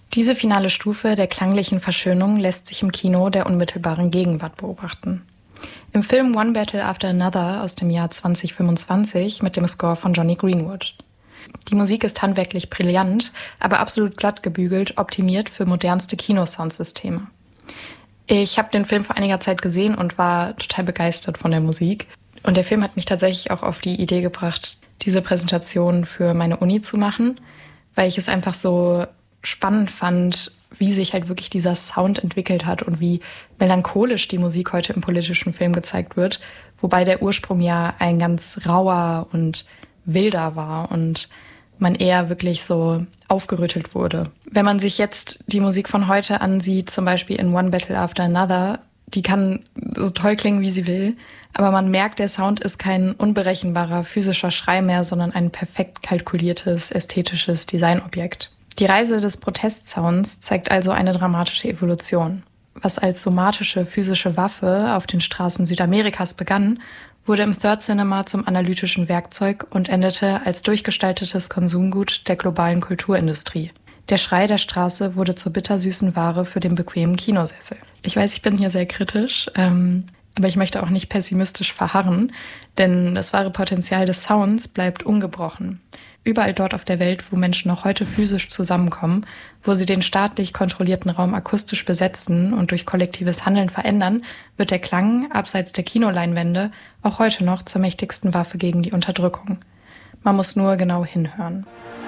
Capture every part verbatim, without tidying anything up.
Diese finale Stufe der klanglichen Verschönung lässt sich im Kino der unmittelbaren Gegenwart beobachten. Im Film One Battle After Another aus dem Jahr zwanzig fünfundzwanzig mit dem Score von Jonny Greenwood. Die Musik ist handwerklich brillant, aber absolut glatt gebügelt, optimiert für modernste Kinosoundsysteme. Ich habe den Film vor einiger Zeit gesehen und war total begeistert von der Musik. Und der Film hat mich tatsächlich auch auf die Idee gebracht, diese Präsentation für meine Uni zu machen, weil ich es einfach so spannend fand, wie sich halt wirklich dieser Sound entwickelt hat und wie melancholisch die Musik heute im politischen Film gezeigt wird, wobei der Ursprung ja ein ganz rauer und wilder war und man eher wirklich so aufgerüttelt wurde. Wenn man sich jetzt die Musik von heute ansieht, zum Beispiel in One Battle After Another, die kann so toll klingen, wie sie will, aber man merkt, der Sound ist kein unberechenbarer physischer Schrei mehr, sondern ein perfekt kalkuliertes, ästhetisches Designobjekt. Die Reise des Protestsounds zeigt also eine dramatische Evolution. Was als somatische physische Waffe auf den Straßen Südamerikas begann, wurde im Third Cinema zum analytischen Werkzeug und endete als durchgestaltetes Konsumgut der globalen Kulturindustrie. Der Schrei der Straße wurde zur bittersüßen Ware für den bequemen Kinosessel. Ich weiß, ich bin hier sehr kritisch, ähm, aber ich möchte auch nicht pessimistisch verharren, denn das wahre Potenzial des Sounds bleibt ungebrochen. Überall dort auf der Welt, wo Menschen noch heute physisch zusammenkommen, wo sie den staatlich kontrollierten Raum akustisch besetzen und durch kollektives Handeln verändern, wird der Klang, abseits der Kinoleinwände, auch heute noch zur mächtigsten Waffe gegen die Unterdrückung. Man muss nur genau hinhören.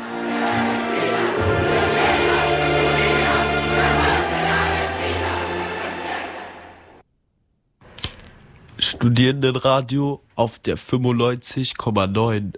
Studierendenradio auf der fünfundneunzig Komma neun.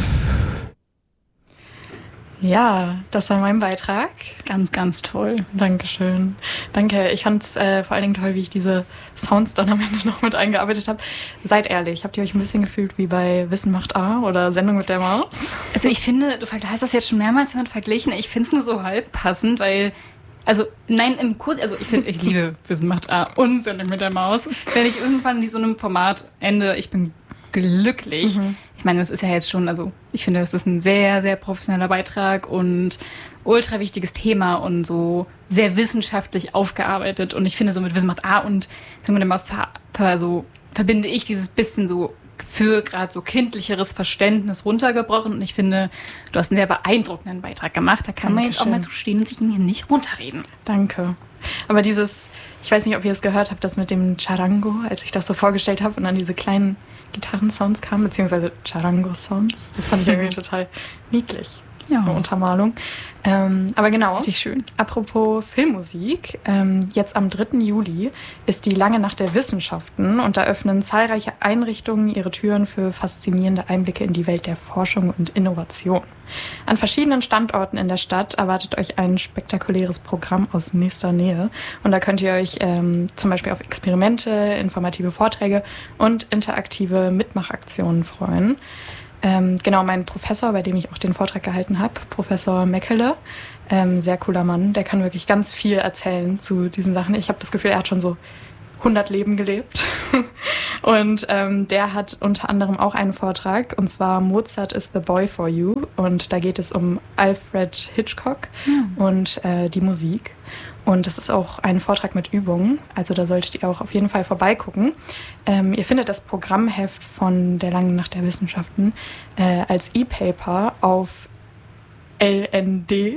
Ja, das war mein Beitrag. Ganz, ganz toll. Dankeschön. Danke. Ich fand es äh, vor allen Dingen toll, wie ich diese Sounds dann am Ende noch mit eingearbeitet habe. Seid ehrlich, habt ihr euch ein bisschen gefühlt wie bei Wissen macht A oder Sendung mit der Maus? Also ich finde, du hast das jetzt schon mehrmals jemand verglichen. Ich finde es nur so halb passend, weil, also nein, im Kurs, also ich finde, ich liebe Wissen macht A und Sendung mit der Maus. Wenn ich irgendwann in so einem Format ende, ich bin glücklich. Mhm. Ich meine, das ist ja jetzt schon, also ich finde, das ist ein sehr, sehr professioneller Beitrag und ultra wichtiges Thema und so sehr wissenschaftlich aufgearbeitet. Und ich finde, so mit Wissen macht A und Sendung mit der Maus ver, ver, so, verbinde ich dieses bisschen so für gerade so kindlicheres Verständnis runtergebrochen. Und ich finde, du hast einen sehr beeindruckenden Beitrag gemacht. Da kann Dankeschön. Man jetzt auch mal zu stehen und sich ihn hier nicht runterreden. Danke. Aber dieses, ich weiß nicht, ob ihr es gehört habt, das mit dem Charango, als ich das so vorgestellt habe und dann diese kleinen Gitarrensounds kamen, beziehungsweise Charango-Sounds. Das fand ich irgendwie total niedlich. Ja. Eine Untermalung. Ähm, aber genau, richtig schön. Apropos Filmmusik, ähm, jetzt am dritten Juli ist die Lange Nacht der Wissenschaften und da öffnen zahlreiche Einrichtungen ihre Türen für faszinierende Einblicke in die Welt der Forschung und Innovation. An verschiedenen Standorten in der Stadt erwartet euch ein spektakuläres Programm aus nächster Nähe und da könnt ihr euch ähm, zum Beispiel auf Experimente, informative Vorträge und interaktive Mitmachaktionen freuen. Ähm, genau, mein Professor, bei dem ich auch den Vortrag gehalten habe, Professor Meckele, ähm, sehr cooler Mann, der kann wirklich ganz viel erzählen zu diesen Sachen. Ich habe das Gefühl, er hat schon so hundert Leben gelebt. Und ähm, der hat unter anderem auch einen Vortrag, und zwar Mozart is the Boy for You. Und da geht es um Alfred Hitchcock mhm. und äh, die Musik. Und das ist auch ein Vortrag mit Übungen, also da solltet ihr auch auf jeden Fall vorbeigucken. Ähm, ihr findet das Programmheft von der Langen Nacht der Wissenschaften äh, als E-Paper auf l n d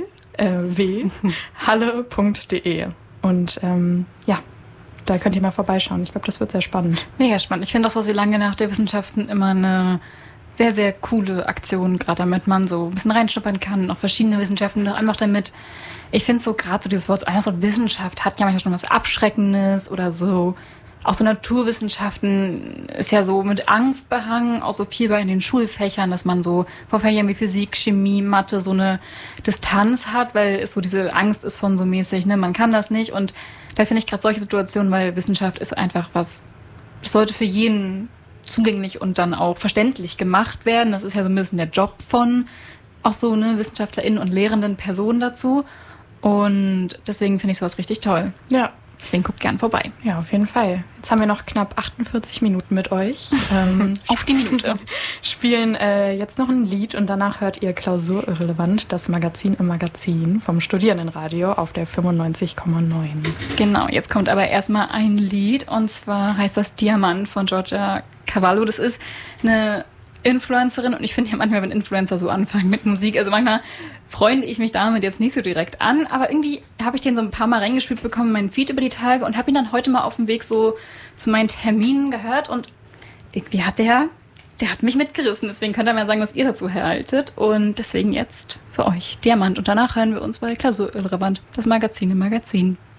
w halle punkt d e. Und ähm, ja, da könnt ihr mal vorbeischauen. Ich glaube, das wird sehr spannend. Mega spannend. Ich finde auch so wie Lange Nacht der Wissenschaften immer eine sehr, sehr coole Aktion, gerade damit man so ein bisschen reinschnuppern kann, auch verschiedene Wissenschaften, einfach damit. Ich finde so gerade so dieses Wort, einfach so Wissenschaft hat ja manchmal schon was Abschreckendes oder so. Auch so Naturwissenschaften ist ja so mit Angst behangen, auch so viel bei in den Schulfächern, dass man so vor Fächern wie Physik, Chemie, Mathe so eine Distanz hat, weil es so diese Angst ist von so mäßig, ne, man kann das nicht. Und da finde ich gerade solche Situationen, weil Wissenschaft ist einfach was, das sollte für jeden zugänglich und dann auch verständlich gemacht werden. Das ist ja so ein bisschen der Job von auch so ne WissenschaftlerInnen und lehrenden Personen dazu. Und deswegen finde ich sowas richtig toll. Ja, Deswegen guckt gern vorbei. Ja, auf jeden Fall. Jetzt haben wir noch knapp achtundvierzig Minuten mit euch. Ähm, Auf die Minute. Spielen äh, jetzt noch ein Lied und danach hört ihr Klausurirrelevant, das Magazin im Magazin vom Studierendenradio auf der fünfundneunzig Komma neun. Genau, jetzt kommt aber erstmal ein Lied und zwar heißt das Diamant von Giorgia Cavallo. Das ist eine Influencerin und ich finde ja manchmal, wenn Influencer so anfangen mit Musik, also manchmal freunde ich mich damit jetzt nicht so direkt an, aber irgendwie habe ich den so ein paar Mal reingespielt bekommen, meinen Feed über die Tage und habe ihn dann heute mal auf dem Weg so zu meinen Terminen gehört und irgendwie hat der, der hat mich mitgerissen, deswegen könnt ihr mal sagen, was ihr dazu haltet und deswegen jetzt für euch Diamant und danach hören wir uns bei Klausurirrelevant, das Magazin im Magazin.